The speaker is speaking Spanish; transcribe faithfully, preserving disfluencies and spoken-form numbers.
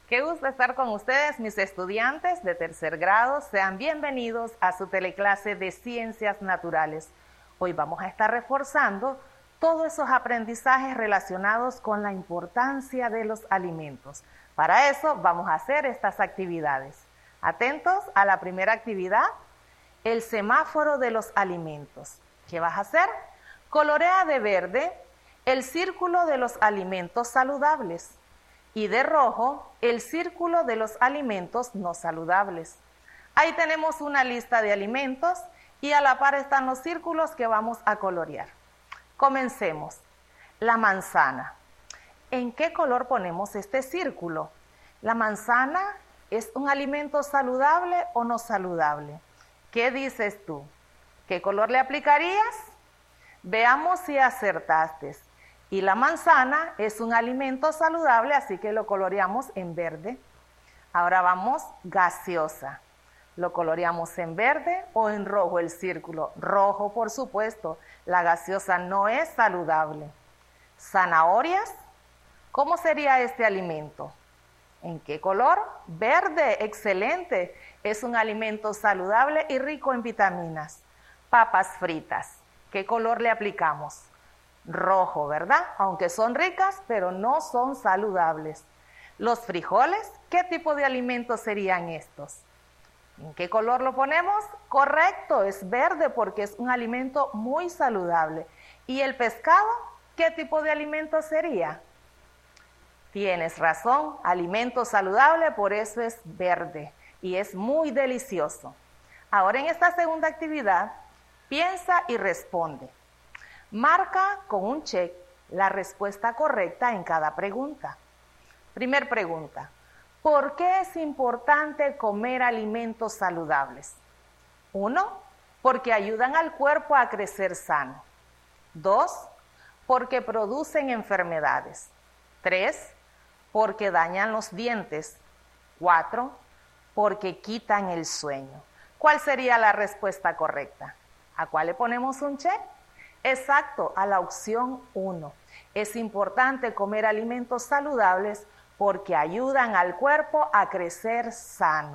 Qué gusto estar con ustedes, mis estudiantes de tercer grado. Sean bienvenidos a su teleclase de Ciencias Naturales. Hoy vamos a estar reforzando todos esos aprendizajes relacionados con la importancia de los alimentos. Para eso vamos a hacer estas actividades. Atentos a la primera actividad, el semáforo de los alimentos. ¿Qué vas a hacer? Colorea de verde el círculo de los alimentos saludables y de rojo el círculo de los alimentos no saludables. Ahí tenemos una lista de alimentos y a la par están los círculos que vamos a colorear. Comencemos. La manzana. ¿En qué color ponemos este círculo? ¿La manzana es un alimento saludable o no saludable? ¿Qué dices tú? ¿Qué color le aplicarías? Veamos si acertaste. Y la manzana es un alimento saludable, así que lo coloreamos en verde. Ahora vamos, gaseosa. ¿Lo coloreamos en verde o en rojo el círculo? Rojo, por supuesto. La gaseosa no es saludable. ¿Zanahorias? ¿Cómo sería este alimento? ¿En qué color? Verde, excelente. Es un alimento saludable y rico en vitaminas. Papas fritas. ¿Qué color le aplicamos? Rojo, ¿verdad? Aunque son ricas, pero no son saludables. Los frijoles, ¿qué tipo de alimentos serían estos? ¿En qué color lo ponemos? Correcto, es verde porque es un alimento muy saludable. ¿Y el pescado? ¿Qué tipo de alimento sería? Tienes razón, alimento saludable, por eso es verde y es muy delicioso. Ahora en esta segunda actividad, piensa y responde. Marca con un check la respuesta correcta en cada pregunta. Primer pregunta, ¿por qué es importante comer alimentos saludables? Uno, porque ayudan al cuerpo a crecer sano. Dos, porque producen enfermedades. Tres, porque dañan los dientes. Cuatro, porque quitan el sueño. ¿Cuál sería la respuesta correcta? ¿A cuál le ponemos un check? Exacto, a la opción uno. Es importante comer alimentos saludables porque ayudan al cuerpo a crecer sano.